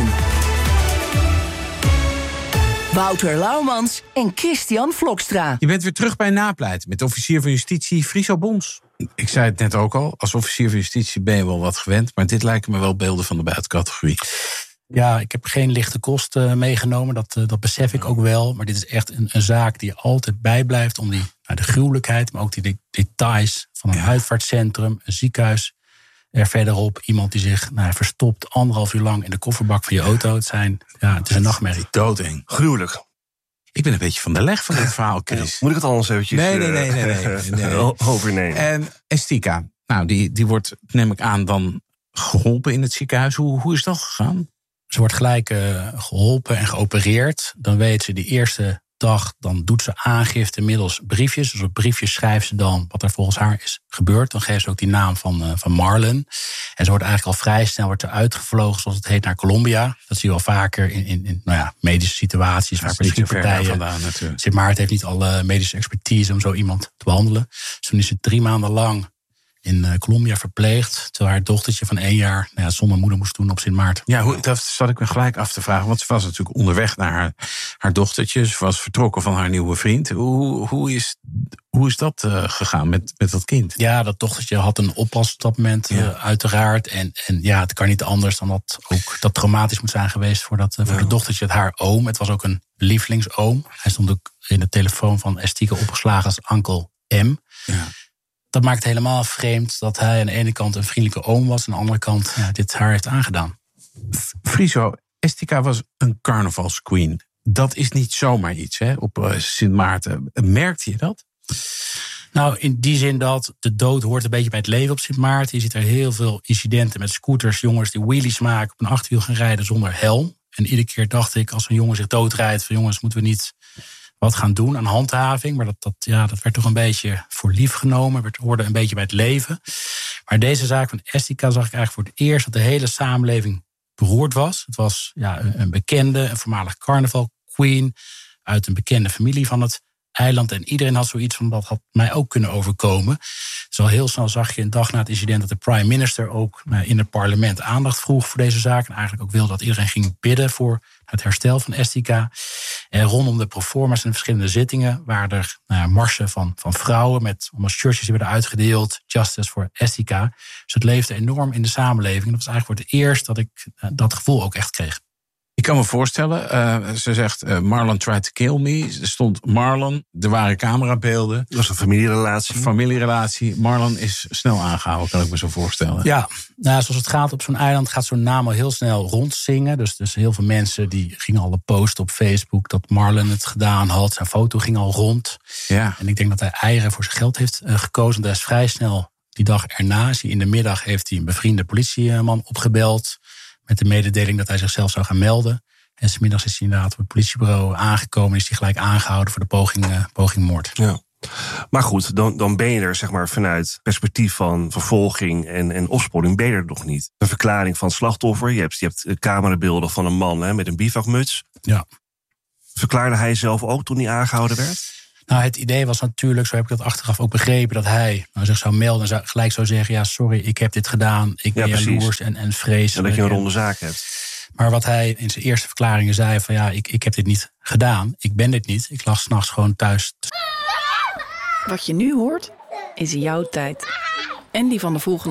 Speaker 1: Wouter Laumans en Christian Vlokstra.
Speaker 15: Je bent weer terug bij Napleiten met officier van justitie Friso Bons. Ik zei het net ook al, als officier van justitie ben je wel wat gewend, maar dit lijken me wel beelden van de buitencategorie.
Speaker 14: Ja, ik heb geen lichte kosten meegenomen, dat, uh, dat besef ik ook wel. Maar dit is echt een, een zaak die altijd bijblijft om die, nou, de gruwelijkheid, maar ook die de, details van een ja. uitvaartcentrum, een ziekenhuis. Er verderop iemand die zich nou, verstopt anderhalf uur lang in de kofferbak van je auto. Het, zijn, ja, het is een nachtmerrie.
Speaker 15: Doodeng.
Speaker 16: Gruwelijk.
Speaker 15: Ik ben een beetje van de leg van dit verhaal, Chris.
Speaker 16: Ja, moet ik het anders eventjes
Speaker 15: nee, nee, nee, nee, nee, nee, nee.
Speaker 16: overnemen?
Speaker 15: En Estika, nou, die, die wordt, neem ik aan, dan geholpen in het ziekenhuis. Hoe, hoe is dat gegaan?
Speaker 14: Ze wordt gelijk uh, geholpen en geopereerd. Dan weet ze die eerste dag, dan doet ze aangifte middels briefjes. Dus op briefjes schrijft ze dan wat er volgens haar is gebeurd. Dan geeft ze ook die naam van, uh, van Marlon. En ze wordt eigenlijk al vrij snel wordt er uitgevlogen, zoals het heet, naar Colombia. Dat zie je wel vaker in, in, in nou ja, medische situaties. Waar politiepartijen. Sint Maarten heeft niet alle medische expertise om zo iemand te behandelen. Dus toen is ze drie maanden lang in uh, Colombia verpleegd, terwijl haar dochtertje van één jaar nou ja, zonder moeder moest doen op Sint Maarten.
Speaker 15: Ja, hoe, dat zat ik me gelijk af te vragen, want ze was natuurlijk onderweg naar haar, haar dochtertje. Ze was vertrokken van haar nieuwe vriend. Hoe, hoe, is, hoe is dat uh, gegaan met, met dat kind?
Speaker 14: Ja, dat dochtertje had een oppas op dat moment, ja. uh, uiteraard. En, en ja, het kan niet anders dan dat ook dat traumatisch moet zijn geweest voor, dat, uh, voor ja. de dochtertje, het haar oom. Het was ook een lievelingsoom. Hij stond ook in de telefoon van Estika opgeslagen als Uncle M. Ja. Dat maakt het helemaal vreemd dat hij aan de ene kant een vriendelijke oom was, aan de andere kant ja, dit haar heeft aangedaan.
Speaker 15: Friso, Estika was een carnavalsqueen. Dat is niet zomaar iets, hè, op uh, Sint Maarten. Merkte je dat?
Speaker 14: Nou, in die zin dat de dood hoort een beetje bij het leven op Sint Maarten. Je ziet er heel veel incidenten met scooters, jongens die wheelies maken, op een achterwiel gaan rijden zonder helm. En iedere keer dacht ik, als een jongen zich doodrijdt, van jongens, moeten we niet wat gaan doen aan handhaving. Maar dat, dat, ja, dat werd toch een beetje voor lief genomen. Het hoorde een beetje bij het leven. Maar deze zaak van Estika zag ik eigenlijk voor het eerst dat de hele samenleving beroerd was. Het was ja, een, een bekende, een voormalig carnaval queen uit een bekende familie van het eiland. En iedereen had zoiets van, dat had mij ook kunnen overkomen. Dus al heel snel zag je een dag na het incident dat de prime minister ook in het parlement aandacht vroeg voor deze zaak. En eigenlijk ook wilde dat iedereen ging bidden voor het herstel van Estika. En rondom de proforma's en de verschillende zittingen waren er nou ja, marsen van, van vrouwen met allemaal shirtjes die werden uitgedeeld. Justice voor Estika. Dus het leefde enorm in de samenleving. En dat was eigenlijk voor het eerst dat ik uh, dat gevoel ook echt kreeg.
Speaker 15: Ik kan me voorstellen, uh, ze zegt uh, Marlon tried to kill me. Er stond Marlon, er waren camerabeelden.
Speaker 16: Dat was een familierelatie.
Speaker 15: Een familierelatie. Marlon is snel aangehouden, kan ik me zo voorstellen.
Speaker 14: Ja, nou, zoals het gaat op zo'n eiland gaat zo'n naam al heel snel rondzingen. Dus, dus heel veel mensen die gingen al posten op Facebook dat Marlon het gedaan had. Zijn foto ging al rond.
Speaker 15: Ja.
Speaker 14: En ik denk dat hij eieren voor zijn geld heeft uh, gekozen. Hij is vrij snel die dag erna. In de middag heeft hij een bevriende politieman opgebeld met de mededeling dat hij zichzelf zou gaan melden. En 's middags is hij inderdaad op het politiebureau aangekomen en is hij gelijk aangehouden voor de poging, uh, poging moord.
Speaker 16: Ja. Maar goed, dan, dan ben je er zeg maar vanuit perspectief van vervolging en, en opsporing ben je er nog niet. Een verklaring van het slachtoffer. Je hebt, je hebt camerabeelden van een man hè, met een bivakmuts.
Speaker 14: Ja.
Speaker 16: Verklaarde hij zelf ook toen hij aangehouden werd?
Speaker 14: Nou, het idee was natuurlijk, zo heb ik dat achteraf ook begrepen, dat hij nou, zich zou melden en zou, gelijk zou zeggen, ja, sorry, ik heb dit gedaan, ik ben ja, jaloers en, en vreselijk.
Speaker 16: En dat je een ronde zaak hebt.
Speaker 14: Maar wat hij in zijn eerste verklaringen zei, van ja, ik, ik heb dit niet gedaan, ik ben dit niet, ik lag 's nachts gewoon thuis.
Speaker 2: Wat je nu hoort, is jouw tijd. En die van de volgende